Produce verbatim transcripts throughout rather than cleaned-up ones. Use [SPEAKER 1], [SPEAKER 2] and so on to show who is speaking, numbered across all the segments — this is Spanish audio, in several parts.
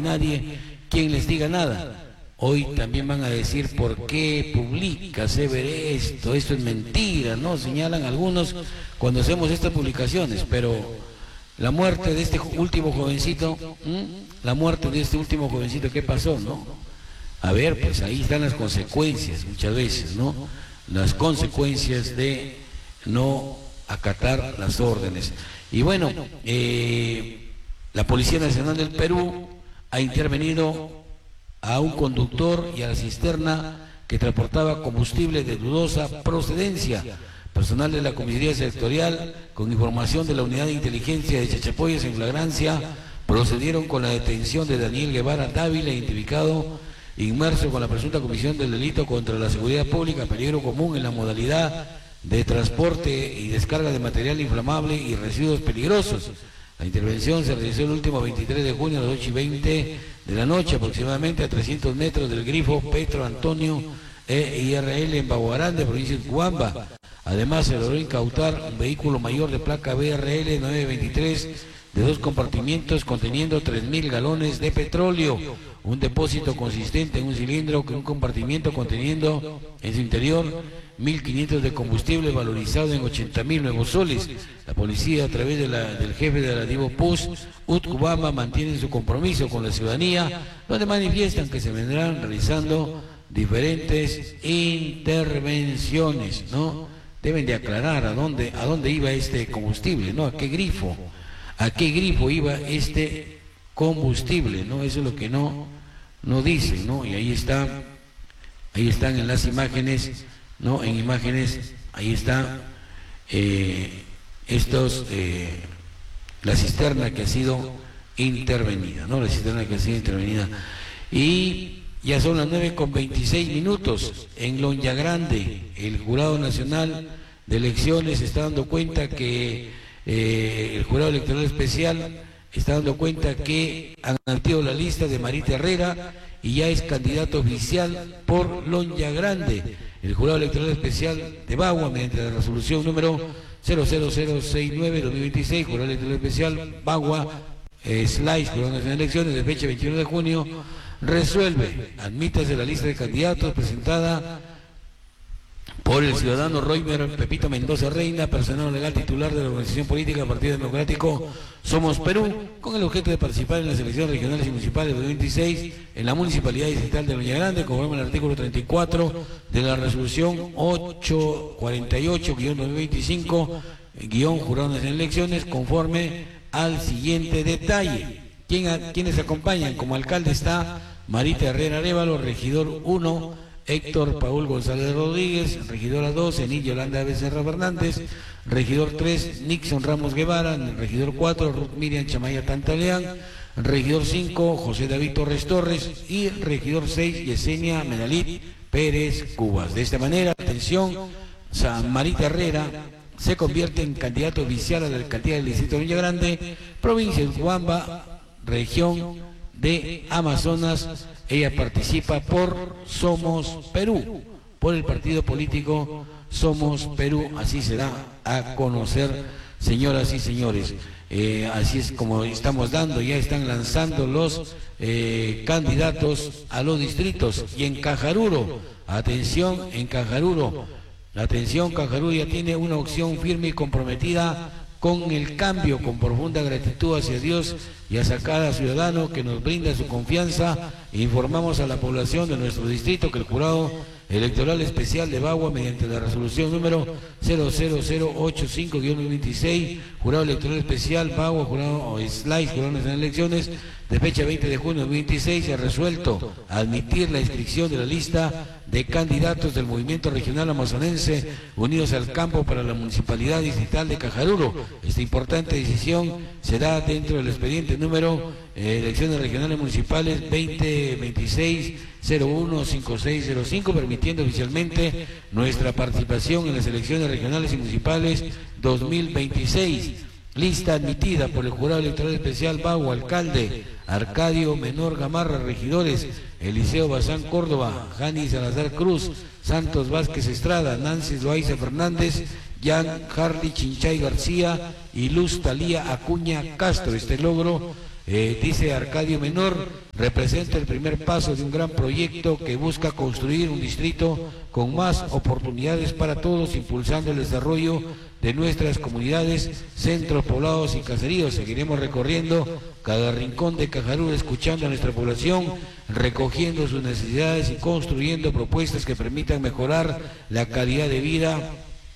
[SPEAKER 1] nadie quien les diga nada. Hoy también van a decir, ¿por qué publica Sever esto? Esto es mentira, ¿no? Señalan algunos cuando hacemos estas publicaciones, pero la muerte de este último jovencito, ¿m? la muerte de este último jovencito, ¿qué pasó, no? A ver, pues ahí están las consecuencias muchas veces, ¿no? Las consecuencias de no acatar las órdenes. Y bueno, eh, la Policía Nacional del Perú ha intervenido a un conductor y a la cisterna que transportaba combustible de dudosa procedencia. Personal de la comisaría sectorial, con información de la unidad de inteligencia de Chachapoyas en flagrancia, procedieron con la detención de Daniel Guevara Dávila, identificado inmerso con la presunta comisión del delito contra la seguridad pública, peligro común en la modalidad de transporte y descarga de material inflamable y residuos peligrosos. La intervención se realizó el último veintitrés de junio a las ocho y veinte de la noche, aproximadamente a trescientos metros del grifo Petro Antonio E I R L en Baguarán, provincia de Cuamba. Además, se logró incautar un vehículo mayor de placa B R L nueve veintitrés de dos compartimientos conteniendo tres mil galones de petróleo, un depósito consistente en un cilindro con un compartimiento conteniendo en su interior mil quinientos de combustible valorizado en ochenta mil nuevos soles. La policía, a través de la, del jefe de la Divo P U S, Utcubamba, mantiene su compromiso con la ciudadanía, donde manifiestan que se vendrán realizando diferentes intervenciones, ¿no? Deben de aclarar a dónde, a dónde iba este combustible, ¿no? A qué grifo, a qué grifo iba este combustible, ¿no? Eso es lo que no, no dicen, ¿no? Y ahí está, ahí están en las imágenes, ¿no? En imágenes, ahí está eh, estos, eh, la cisterna que ha sido intervenida, ¿no? La cisterna que ha sido intervenida. Y ya son las nueve con veintiséis minutos en Lonja Grande. El Jurado Nacional de Elecciones está dando cuenta que eh, el Jurado Electoral Especial está dando cuenta que han admitido la lista de Marita Herrera y ya es candidato oficial por Lonja Grande. El Jurado Electoral Especial de Bagua, mediante la resolución número cero cero cero sesenta y nueve guión dos mil veintiséis, Jurado Electoral Especial Bagua, eh, Slice, Jurado Nacional de Elecciones, de fecha veintiuno de junio, resuelve, admítase la lista de candidatos presentada por el ciudadano Roymer Pepito Mendoza Reina, personal legal titular de la organización política Partido Democrático Somos Perú, con el objeto de participar en las elecciones regionales y municipales de dos mil veintiséis en la Municipalidad Distrital de Lonja Grande, conforme al artículo treinta y cuatro de la resolución ochocientos cuarenta y ocho guión dos mil veinticinco guión Jurado Nacional de Elecciones, conforme al siguiente detalle. ¿Quién a, ¿Quiénes acompañan? Como alcalde está Marita Herrera Arévalo, regidor uno, Héctor Paul González Rodríguez, regidora dos, Enid Yolanda Becerra Fernández, regidor tres, Nixon Ramos Guevara, regidor cuatro, Ruth Miriam Chamaya Tantaleán, regidor cinco, José David Torres Torres y regidor seis, Yesenia Menalit Pérez Cubas. De esta manera, atención, San Marita Herrera se convierte en candidato oficial a la alcaldía del distrito de Lonja Grande, provincia de Cuamba, región de Amazonas. Ella participa por Somos Perú, por el partido político Somos Perú. Así se da a conocer, señoras y señores. Eh, así es como estamos dando, ya están lanzando los eh, candidatos a los distritos. Y en Cajaruro, atención, en Cajaruro, atención, Cajaruro ya tiene una opción firme y comprometida con el cambio, con profunda gratitud hacia Dios y a cada ciudadano que nos brinda su confianza. Informamos a la población de nuestro distrito que el Jurado Electoral Especial de Bagua, mediante la resolución número cero cero cero ochenta y cinco guión dos mil veintiséis, Jurado Electoral Especial Bagua, Jurado Slice, Jurado Nacional de Elecciones, de fecha veinte de junio de dos mil veintiséis, se ha resuelto admitir la inscripción de la lista de candidatos del Movimiento Regional Amazonense Unidos al Campo para la Municipalidad Distrital de Cajaruro. Esta importante decisión se da dentro del expediente número eh, Elecciones Regionales Municipales veinte veintiséis cero uno cincuenta y seis cero cinco, permitiendo oficialmente nuestra participación en las elecciones regionales y municipales dos mil veintiséis. Lista admitida por el Jurado Electoral Especial Bagua, alcalde Arcadio Menor Gamarra, regidores Eliseo Bazán Córdoba, Jani Salazar Cruz, Santos Vázquez Estrada, Nancy Loaiza Fernández, Jan Harley Chinchay García y Luz Talía Acuña Castro. Este logro Eh, dice Arcadio Menor, representa el primer paso de un gran proyecto que busca construir un distrito con más oportunidades para todos, impulsando el desarrollo de nuestras comunidades, centros poblados y caseríos. Seguiremos recorriendo cada rincón de Cajaruro, escuchando a nuestra población, recogiendo sus necesidades y construyendo propuestas que permitan mejorar la calidad de vida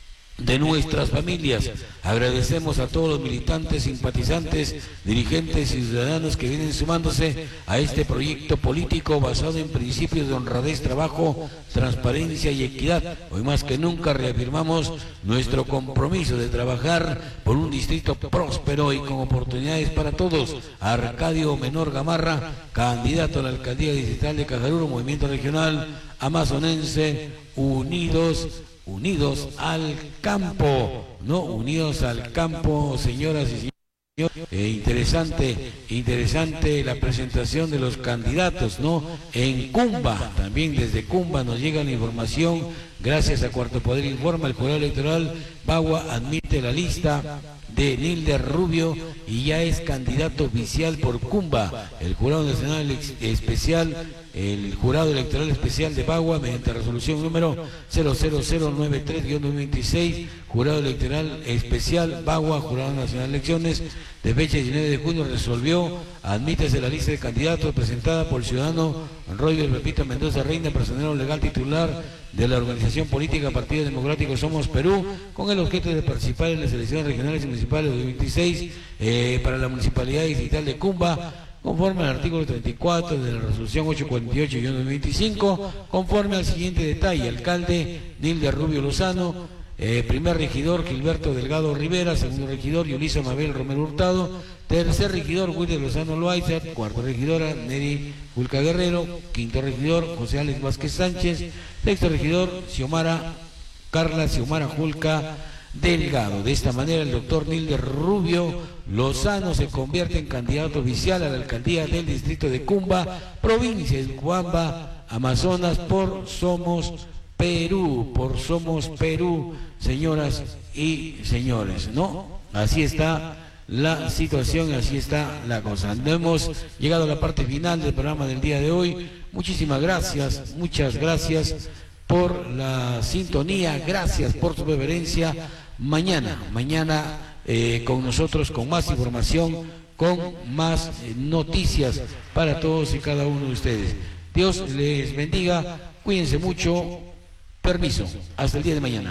[SPEAKER 1] de nuestras familias. Agradecemos a todos los militantes, simpatizantes, dirigentes y ciudadanos que vienen sumándose a este proyecto político basado en principios de honradez, trabajo, transparencia y equidad. Hoy más que nunca reafirmamos nuestro compromiso de trabajar por un distrito próspero y con oportunidades para todos. Arcadio Menor Gamarra, candidato a la alcaldía distrital de Cajaruro, Movimiento Regional Amazonense, Unidos Unidos al campo, ¿no? Unidos al campo, señoras y señores. Eh, interesante, interesante la presentación de los candidatos, ¿no? En Cumba, también desde Cumba nos llega la información, gracias a Cuarto Poder Informa, el jurado electoral Bagua admite la lista de Nilder Rubio y ya es candidato oficial por Cumba. El Jurado Nacional Especial, el Jurado Electoral Especial de Bagua, mediante resolución número cero cero cero nueve tres guión dos mil veintiséis, Jurado Electoral Especial Bagua, Jurado Nacional de Elecciones, de fecha diecinueve de junio, resolvió, admítese la lista de candidatos presentada por el ciudadano Roger Pepito Mendoza Reina, personero legal titular de la organización política Partido Democrático Somos Perú, con el objeto de participar en las elecciones regionales y municipales de dos mil veintiséis eh, para la Municipalidad Distrital de Cumba, conforme al artículo treinta y cuatro de la resolución ochocientos cuarenta y ocho guión dos mil veinticinco, conforme al siguiente detalle: alcalde Nilder Rubio Lozano, eh, primer regidor Gilberto Delgado Rivera, segundo regidor Yulisa Mabel Romero Hurtado, tercer regidor Wilder Lozano Loaiza, cuarto regidora Neri Julca Guerrero, quinto regidor José Alex Vázquez Sánchez, sexto regidor Xiomara Carla Xiomara Julca Delgado. De esta manera el doctor Nilder Rubio Lozano se convierte en candidato oficial a la alcaldía del distrito de Cumba, provincia de Cuamba, Amazonas, por Somos Perú, por Somos Perú, señoras y señores, ¿no? Así está la situación, así está la cosa. No hemos llegado a la parte final del programa del día de hoy. Muchísimas gracias, muchas gracias por la sintonía, gracias por su preferencia. Mañana, mañana eh, con nosotros, con más información, con más eh, noticias para todos y cada uno de ustedes. Dios les bendiga, cuídense mucho, permiso, hasta el día de mañana.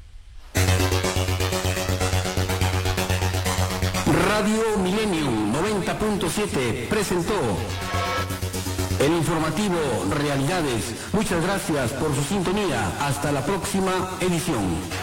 [SPEAKER 2] Radio Millennium noventa punto siete presentó el informativo Realidades. Muchas gracias por su sintonía. Hasta la próxima edición.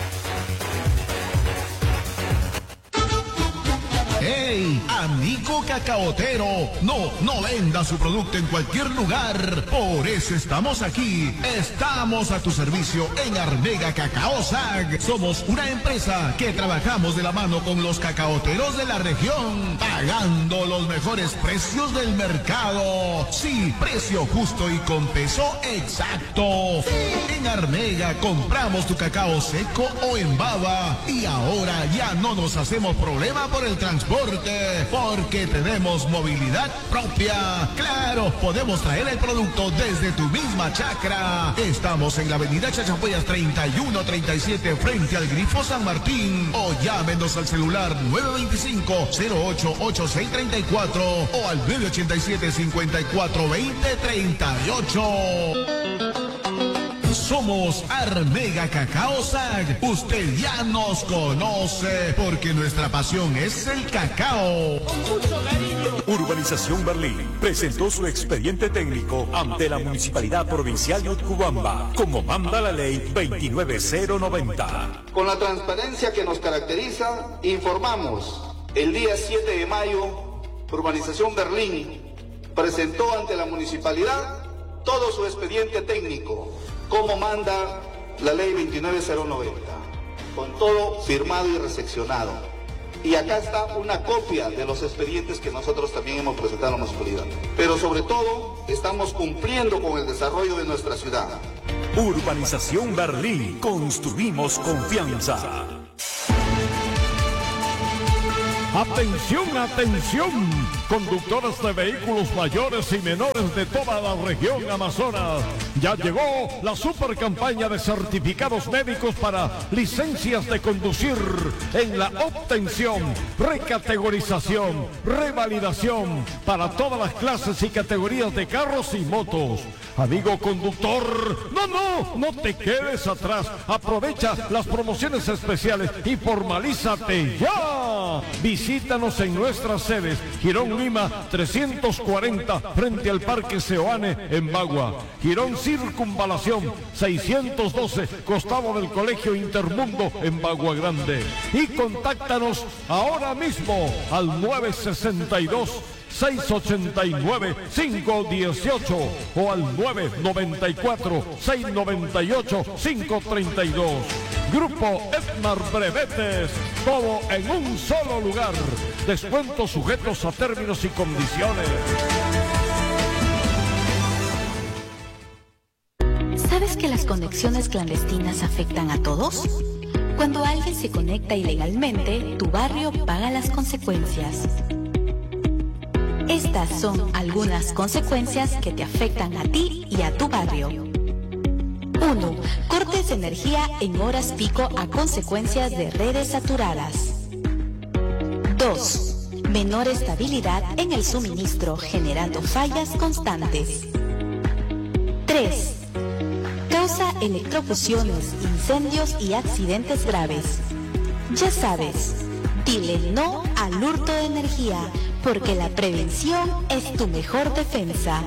[SPEAKER 3] ¡Hey, amigo cacaotero! No, no venda su producto en cualquier lugar. Por eso estamos aquí. Estamos a tu servicio en Armega Cacao S A C. Somos una empresa que trabajamos de la mano con los cacaoteros de la región, pagando los mejores precios del mercado. Sí, precio justo y con peso exacto. En Armega compramos tu cacao seco o en baba. Y ahora ya no nos hacemos problema por el transporte, porque tenemos movilidad propia. Claro, podemos traer el producto desde tu misma chacra. Estamos en la avenida Chachapoyas treinta y uno treinta y siete frente al Grifo San Martín, o llámenos al celular nueve dos cinco, cero ocho ocho seis tres cuatro o al nueve ocho siete, cinco cuatro dos cero tres ocho. Somos Armega Cacao S A C. Usted ya nos conoce porque nuestra pasión es el cacao. Con mucho cariño.
[SPEAKER 4] Urbanización Berlín presentó su expediente técnico ante la Municipalidad Provincial de Utcubamba, como manda la ley veintinueve mil noventa.
[SPEAKER 5] Con la transparencia que nos caracteriza, informamos: el día siete de mayo, Urbanización Berlín presentó ante la Municipalidad todo su expediente técnico, como manda la ley veintinueve mil noventa, con todo firmado y recepcionado. Y acá está una copia de los expedientes que nosotros también hemos presentado a la municipalidad. Pero sobre todo, estamos cumpliendo con el desarrollo de nuestra ciudad.
[SPEAKER 4] Urbanización Berlín, construimos confianza.
[SPEAKER 6] Atención, atención. conductores de vehículos mayores y menores de toda la región Amazonas. Ya llegó la super campaña de certificados médicos para licencias de conducir en la obtención, recategorización, revalidación para todas las clases y categorías de carros y motos. Amigo conductor, no, no, no te quedes atrás. Aprovecha las promociones especiales y formalízate ya. Visítanos en nuestras sedes, Girón Lima trescientos cuarenta frente al Parque Seoane en Bagua. Girón Circunvalación seiscientos doce, costado del Colegio Intermundo en Bagua Grande. Y contáctanos ahora mismo al nueve sesenta y dos, seis ochenta y nueve, cinco dieciocho o al nueve noventa y cuatro, seis noventa y ocho, cinco treinta y dos. Grupo Edmar Brevetes, todo en un solo lugar. Descuentos sujetos a términos y condiciones.
[SPEAKER 7] ¿Sabes que las conexiones clandestinas afectan a todos? Cuando alguien se conecta ilegalmente, tu barrio paga las consecuencias. Estas son algunas consecuencias que te afectan a ti y a tu barrio. uno. Cortes de energía en horas pico a consecuencias de redes saturadas. dos. Menor estabilidad en el suministro, generando fallas constantes. tres. Causa electrofusiones, incendios y accidentes graves. Ya sabes, dile no al hurto de energía, porque la prevención es tu mejor defensa.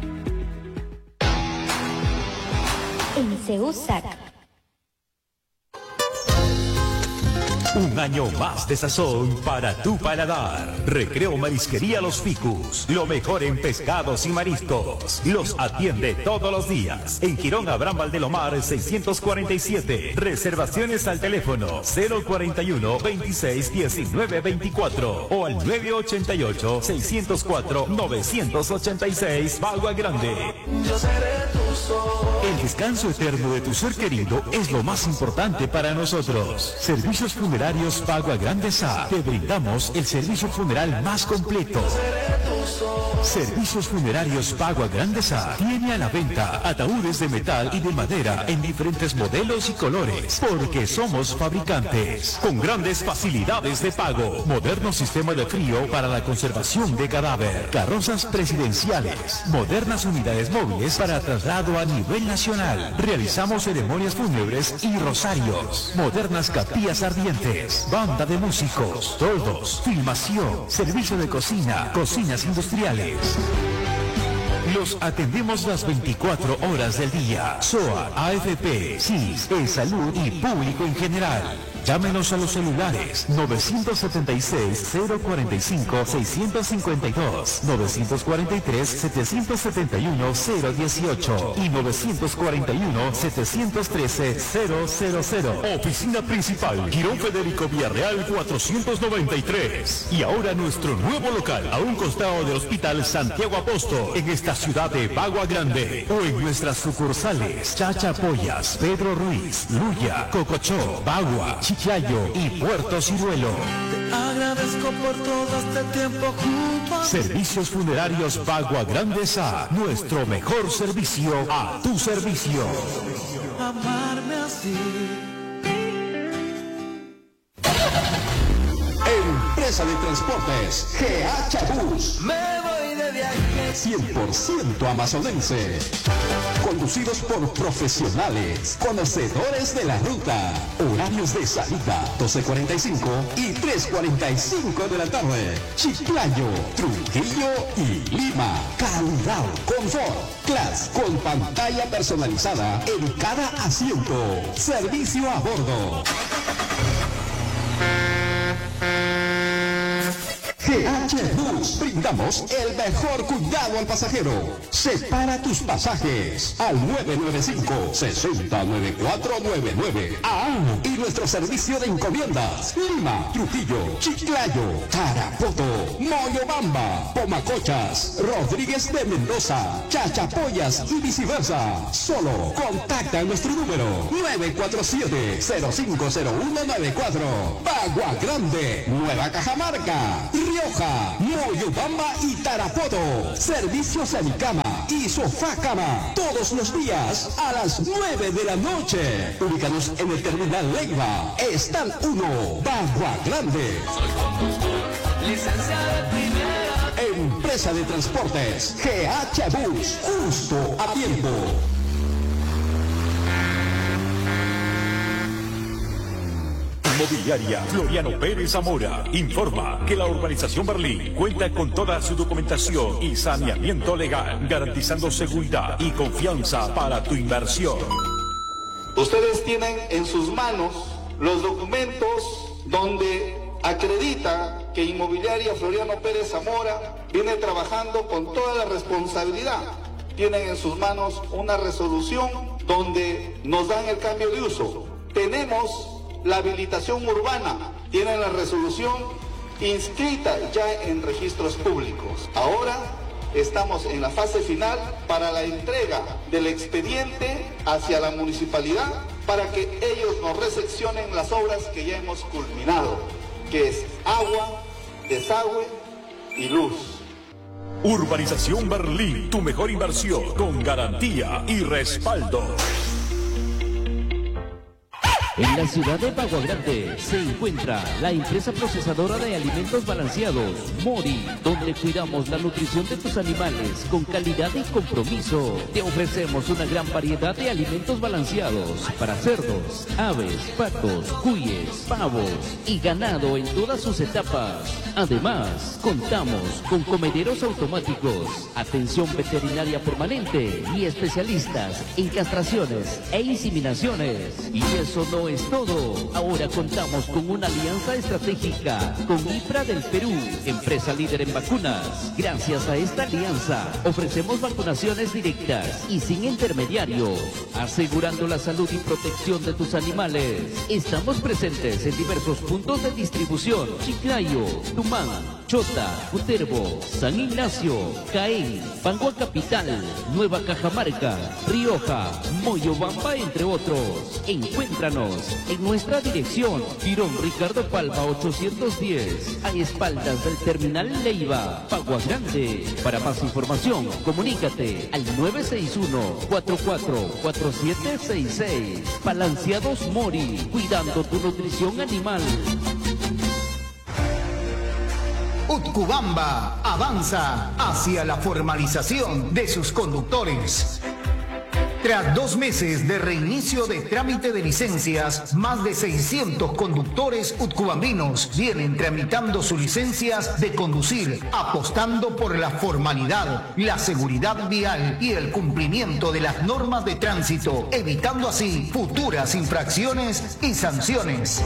[SPEAKER 7] En CEUSAC.
[SPEAKER 4] Un año más de sazón para tu paladar. Recreo Marisquería Los Ficus. Lo mejor en pescados y mariscos. Los atiende todos los días. En Girón Abraham Valdelomar seiscientos cuarenta y siete. Reservaciones al teléfono cero cuarenta y uno, veintiséis, diecinueve, veinticuatro o al nueve ochenta y ocho, seiscientos cuatro, novecientos ochenta y seis. Bagua Grande.
[SPEAKER 8] Yo seré tu sol.
[SPEAKER 4] El descanso eterno de tu ser querido es lo más importante para nosotros. Servicios funerarios Bagua Grande S A. Te brindamos el servicio funeral más completo. Servicios Funerarios Bagua Grande S A tiene a la venta ataúdes de metal y de madera en diferentes modelos y colores, porque somos fabricantes con grandes facilidades de pago, moderno sistema de frío para la conservación de cadáver, carrozas presidenciales, modernas unidades móviles para traslado a nivel nacional. Realizamos ceremonias fúnebres y rosarios, modernas capillas ardientes, banda de músicos, toldos, filmación, servicio de cocina, cocinas industriales. Los atendemos las veinticuatro horas del día. S O A, A F P, S I S, E-Salud y público en general. Llámenos a los celulares novecientos setenta y seis, cero cuarenta y cinco, seiscientos cincuenta y dos, novecientos cuarenta y tres, setecientos setenta y uno, cero dieciocho y novecientos cuarenta y uno, setecientos trece, cero cero cero. Oficina principal, Girón Federico Villarreal cuatrocientos noventa y tres. Y ahora nuestro nuevo local, a un costado del Hospital Santiago Apóstol, en esta ciudad de Bagua Grande. O en nuestras sucursales, Chachapoyas, Pedro Ruiz, Luya, Cocochó, Bagua, Chiclayo y Puerto Ciruelo.
[SPEAKER 8] Te agradezco por todo este tiempo junto a
[SPEAKER 4] Servicios Funerarios Bagua Grande S A. Nuestro mejor servicio a tu servicio.
[SPEAKER 8] amarme así.
[SPEAKER 2] Empresa de Transportes G H Bus.
[SPEAKER 8] Me voy de viaje.
[SPEAKER 2] cien por ciento amazonense. Conducidos por profesionales, conocedores de la ruta. Horarios de salida doce cuarenta y cinco y tres cuarenta y cinco de la tarde. Chiclayo, Trujillo y Lima. Calidad, confort, class con pantalla personalizada en cada asiento. Servicio a bordo. G H Bus, brindamos el mejor cuidado al pasajero. Separa tus pasajes al nueve nueve cinco, seis cero nueve cuatro nueve nueve. Ah, y nuestro servicio de encomiendas. Lima, Trujillo, Chiclayo, Tarapoto, Moyobamba, Pomacochas, Rodríguez de Mendoza, Chachapoyas y viceversa. Solo contacta en nuestro número nueve cuatro siete, cero cinco cero uno nueve cuatro. Bagua Grande, Nueva Cajamarca. Rioja, Moyobamba y Tarapoto. Servicios en cama y sofá cama todos los días a las nueve de la noche. Ubícanos en el Terminal Leiva, Stand uno, Bagua Grande.
[SPEAKER 8] Soy conductor, licencia de primera.
[SPEAKER 2] Empresa de Transportes G H Bus, justo a tiempo.
[SPEAKER 4] Inmobiliaria Floriano Pérez Zamora informa que la urbanización Berlín cuenta con toda su documentación y saneamiento legal, garantizando seguridad y confianza para tu inversión.
[SPEAKER 5] Ustedes tienen en sus manos los documentos donde acredita que Inmobiliaria Floriano Pérez Zamora viene trabajando con toda la responsabilidad. Tienen en sus manos una resolución donde nos dan el cambio de uso. Tenemos la habilitación urbana, tienen la resolución inscrita ya en registros públicos. Ahora estamos en la fase final para la entrega del expediente hacia la municipalidad para que ellos nos recepcionen las obras que ya hemos culminado, que es agua, desagüe y luz.
[SPEAKER 4] Urbanización Berlín, tu mejor inversión con garantía y respaldo.
[SPEAKER 9] En la ciudad de Bagua Grande se encuentra la empresa procesadora de alimentos balanceados, Mori, donde cuidamos la nutrición de tus animales con calidad y compromiso. Te ofrecemos una gran variedad de alimentos balanceados para cerdos, aves, patos, cuyes, pavos y ganado en todas sus etapas. Además, contamos con comederos automáticos, atención veterinaria permanente y especialistas en castraciones e inseminaciones. Y eso no es todo. Ahora contamos con una alianza estratégica con IPRA del Perú, empresa líder en vacunas. Gracias a esta alianza, ofrecemos vacunaciones directas y sin intermediarios, asegurando la salud y protección de tus animales. Estamos presentes en diversos puntos de distribución: Chiclayo, Tumán, Chota, Cutervo, San Ignacio, Caén, Bagua Capital, Nueva Cajamarca, Rioja, Moyobamba, entre otros. Encuéntranos en nuestra dirección, Girón Ricardo Palma ochocientos diez, a espaldas del Terminal Leiva, Bagua Grande. Para más información, comunícate al nueve seis uno, cuatro cuatro cuatro siete seis seis. Balanceados Mori, cuidando tu nutrición animal.
[SPEAKER 10] Utcubamba avanza hacia la formalización de sus conductores. Tras dos meses de reinicio de trámite de licencias, más de seiscientos conductores utcubambinos vienen tramitando sus licencias de conducir, apostando por la formalidad, la seguridad vial y el cumplimiento de las normas de tránsito, evitando así futuras infracciones y sanciones.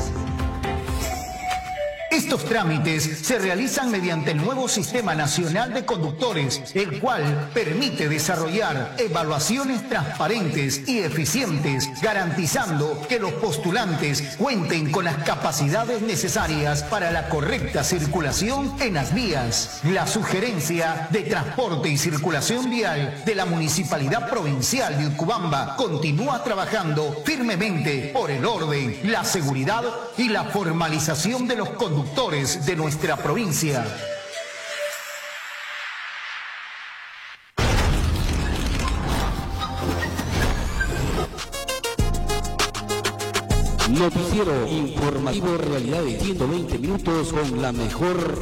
[SPEAKER 10] Estos trámites se realizan mediante el nuevo Sistema Nacional de Conductores, el cual permite desarrollar evaluaciones transparentes y eficientes, garantizando que los postulantes cuenten con las capacidades necesarias para la correcta circulación en las vías. La Sugerencia de Transporte y Circulación Vial de la Municipalidad Provincial de Utcubamba continúa trabajando firmemente por el orden, la seguridad y la formalización de los conductores de nuestra provincia.
[SPEAKER 2] Noticiero informativo Realidades, ciento veinte minutos con la mejor